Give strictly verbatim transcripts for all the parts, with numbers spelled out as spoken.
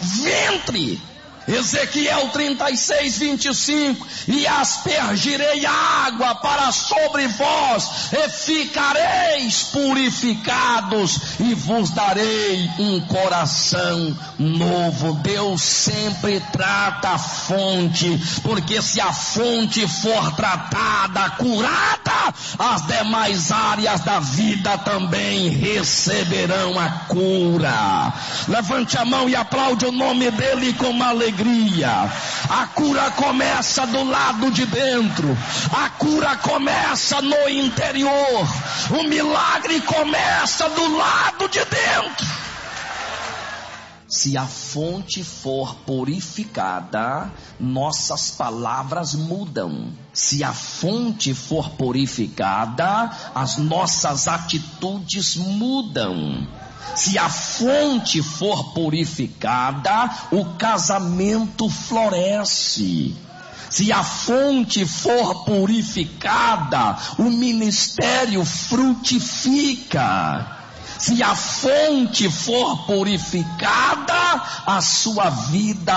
ventre. Ezequiel trinta e seis, vinte e cinco, e aspergirei água para sobre vós, e ficareis purificados, e vos darei um coração novo. Deus sempre trata a fonte, porque se a fonte for tratada, curada, as demais áreas da vida também receberão a cura. Levante a mão e aplaude o nome dele com alegria. A cura começa do lado de dentro, a cura começa no interior, o milagre começa do lado de dentro. Se a fonte for purificada, nossas palavras mudam. Se a fonte for purificada, as nossas atitudes mudam. Se a fonte for purificada, o casamento floresce. Se a fonte for purificada, o ministério frutifica. Se a fonte for purificada, a sua vida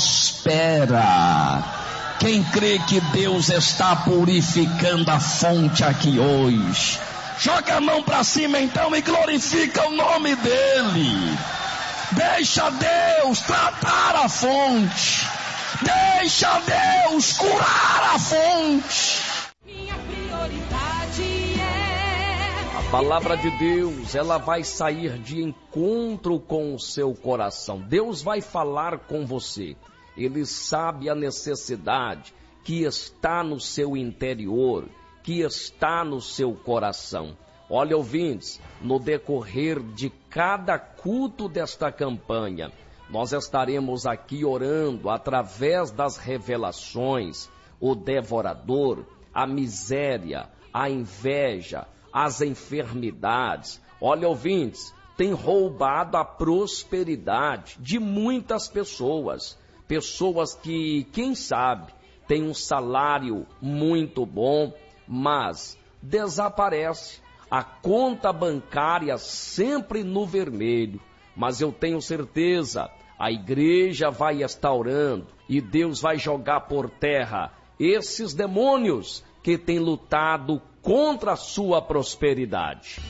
prospera. Quem crê que Deus está purificando a fonte aqui hoje? Joga a mão para cima então e glorifica o nome dele. Deixa Deus tratar a fonte. Deixa Deus curar a fonte. Minha prioridade é... A palavra de Deus, ela vai sair de encontro com o seu coração. Deus vai falar com você. Ele sabe a necessidade que está no seu interior, que está no seu coração. Olha, ouvintes, no decorrer de cada culto desta campanha, nós estaremos aqui orando através das revelações, o devorador, a miséria, a inveja, as enfermidades. Olha, ouvintes, tem roubado a prosperidade de muitas pessoas. Pessoas que, quem sabe, têm um salário muito bom, mas desaparece, a conta bancária sempre no vermelho. Mas eu tenho certeza, a igreja vai estar orando e Deus vai jogar por terra esses demônios que têm lutado contra a sua prosperidade.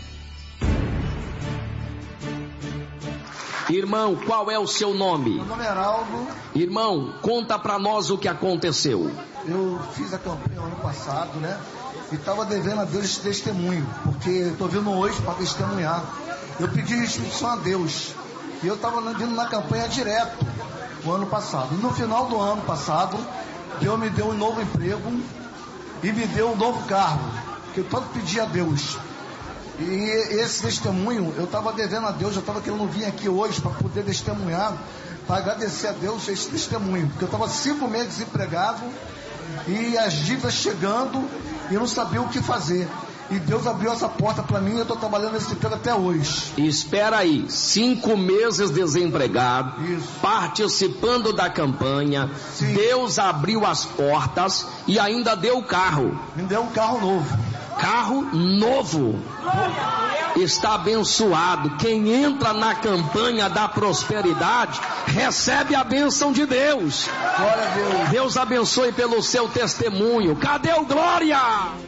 Irmão, qual é o seu nome? Meu nome é Araldo. Irmão, conta pra nós o que aconteceu. Eu fiz a campanha ano passado, né? E estava devendo a Deus esse testemunho, porque eu estou vindo hoje para testemunhar. Eu pedi instrução a Deus. E eu estava vindo na campanha direto o ano passado. No final do ano passado, Deus me deu um novo emprego e me deu um novo carro, que eu tanto pedi a Deus. E esse testemunho, eu estava devendo a Deus, eu estava querendo vir aqui hoje para poder testemunhar, para agradecer a Deus esse testemunho, porque eu estava cinco meses desempregado e as dívidas chegando e eu não sabia o que fazer. E Deus abriu essa porta para mim e eu estou trabalhando nesse emprego até hoje. Espera aí, cinco meses desempregado, Isso. participando da campanha, Sim. Deus abriu as portas e ainda deu o carro. Me deu um carro novo. Carro novo. Está abençoado. Quem entra na campanha da prosperidade recebe a bênção de Deus. Glória a Deus. Deus abençoe pelo seu testemunho. Cadê o glória?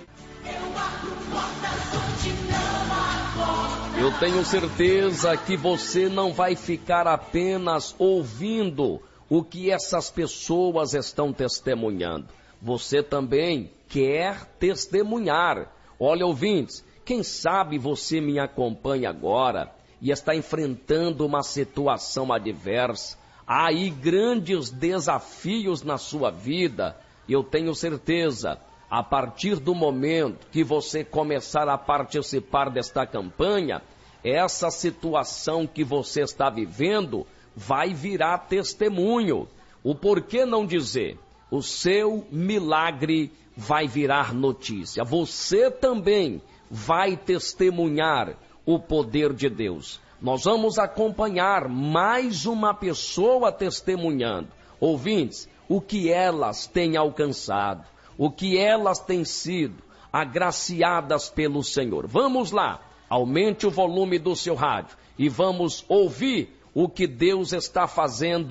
Eu tenho certeza que você não vai ficar apenas ouvindo o que essas pessoas estão testemunhando. Você também quer testemunhar. Olha, ouvintes, quem sabe você me acompanha agora e está enfrentando uma situação adversa. Há aí grandes desafios na sua vida. Eu tenho certeza, a partir do momento que você começar a participar desta campanha, essa situação que você está vivendo vai virar testemunho. O porquê não dizer? O seu milagre vai virar notícia. Você também vai testemunhar o poder de Deus. Nós vamos acompanhar mais uma pessoa testemunhando. Ouvintes, o que elas têm alcançado, o que elas têm sido agraciadas pelo Senhor. Vamos lá, aumente o volume do seu rádio e vamos ouvir o que Deus está fazendo